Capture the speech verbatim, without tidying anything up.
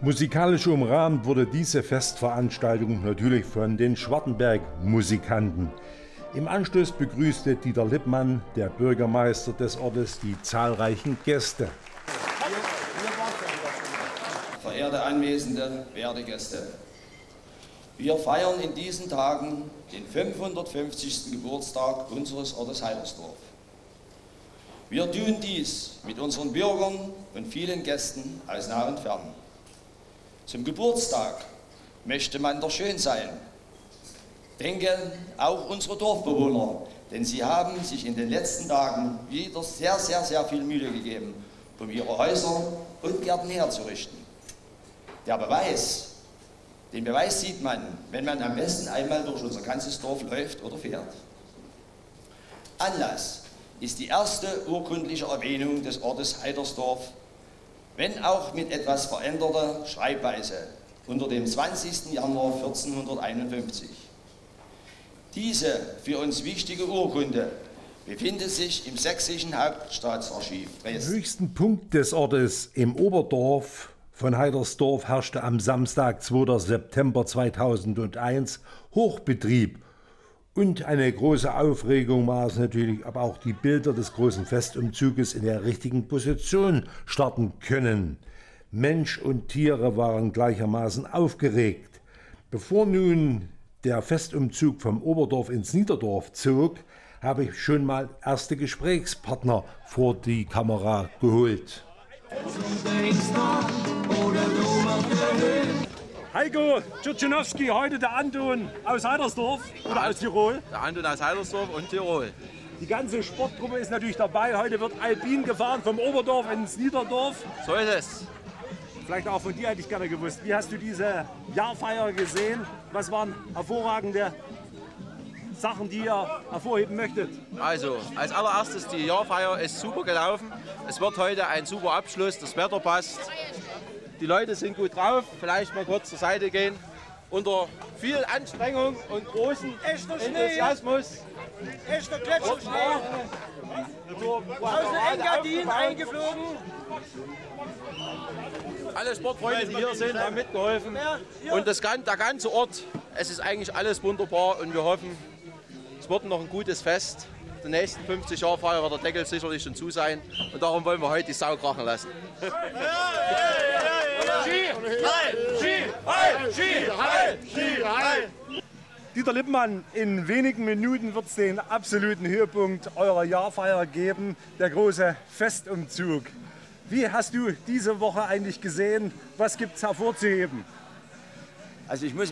Musikalisch umrahmt wurde diese Festveranstaltung natürlich von den Schwartenberg-Musikanten. Im Anschluss begrüßte Dieter Lippmann, der Bürgermeister des Ortes, die zahlreichen Gäste. Verehrte Anwesende, werte Gäste, wir feiern in diesen Tagen den fünfhundertfünfzigsten Geburtstag unseres Ortes Heidersdorf. Wir tun dies mit unseren Bürgern und vielen Gästen aus nah und fern. Zum Geburtstag möchte man doch schön sein. Denken auch unsere Dorfbewohner, denn sie haben sich in den letzten Tagen wieder sehr, sehr, sehr viel Mühe gegeben, um ihre Häuser und Gärten herzurichten. Der Beweis, den Beweis sieht man, wenn man am besten einmal durch unser ganzes Dorf läuft oder fährt. Anlass ist die erste urkundliche Erwähnung des Ortes Heidersdorf, wenn auch mit etwas veränderter Schreibweise, unter dem zwanzigsten Januar vierzehnhunderteinundfünfzig. Diese für uns wichtige Urkunde befindet sich im Sächsischen Hauptstaatsarchiv Dresden. Am höchsten Punkt des Ortes im Oberdorf von Heidersdorf herrschte am Samstag, zweiten September zweitausendeins, Hochbetrieb. Und eine große Aufregung war es natürlich, ob auch die Bilder des großen Festumzuges in der richtigen Position starten können. Mensch und Tiere waren gleichermaßen aufgeregt. Bevor nun der Festumzug vom Oberdorf ins Niederdorf zog, habe ich schon mal erste Gesprächspartner vor die Kamera geholt. Heiko Tschutschenowski, heute der Anton aus Heidersdorf oder aus Tirol. Der Anton aus Heidersdorf und Tirol. Die ganze Sportgruppe ist natürlich dabei. Heute wird Alpin gefahren vom Oberdorf ins Niederdorf. So ist es. Vielleicht auch von dir hätte ich gerne gewusst. Wie hast du diese Jahrfeier gesehen? Was waren hervorragende Sachen, die ihr hervorheben möchtet? Also, als allererstes, die Jahrfeier ist super gelaufen. Es wird heute ein super Abschluss, das Wetter passt. Die Leute sind gut drauf, vielleicht mal kurz zur Seite gehen. Unter viel Anstrengung und großem Enthusiasmus. Echter Gletscherschnee. Aus den Engadin eingeflogen. Alle Sportfreunde, die hier sind, haben mitgeholfen. Und das, der ganze Ort, es ist eigentlich alles wunderbar und wir hoffen, es wird noch ein gutes Fest. Die nächsten fünfzig Jahre Feier wird der Deckel sicherlich schon zu sein und darum wollen wir heute die Sau krachen lassen. Dieter Lippmann, in wenigen Minuten wird es den absoluten Höhepunkt eurer Jahrfeier geben, der große Festumzug. Wie hast du diese Woche eigentlich gesehen? Was gibt es hervorzuheben? Also ich muss